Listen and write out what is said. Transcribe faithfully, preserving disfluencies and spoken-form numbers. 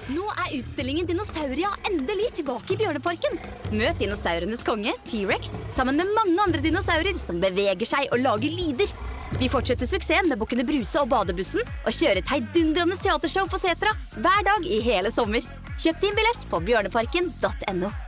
Nå er utstillingen Dinosauria endelig tilbake i Bjørneparken. Møt dinosaurenes konge, T-Rex, sammen med mange andre dinosaurer som beveger seg og lager lyder. Vi fortsetter suksessen med Bukkene Bruse og Badebussen, og kjører et heidundrende teatershow på Setra hver dag i hele sommer. Kjøp din billett på bjørneparken punktum no.